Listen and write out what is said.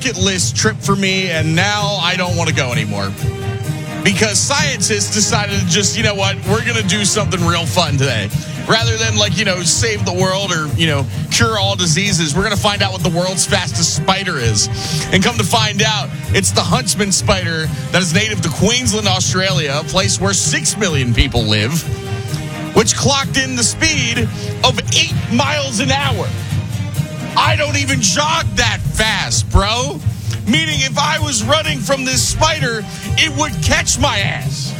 bucket list trip for me, and now I don't want to go anymore. Because scientists decided to just, you know what, we're going to do something real fun today. Rather than, save the world or, cure all diseases, we're going to find out what the world's fastest spider is. And come to find out, it's the huntsman spider that is native to Queensland, Australia, a place where 6 million people live, which clocked in the speed of 8 miles an hour. I don't even jog that fast, bro. Meaning if I was running from this spider, it would catch my ass.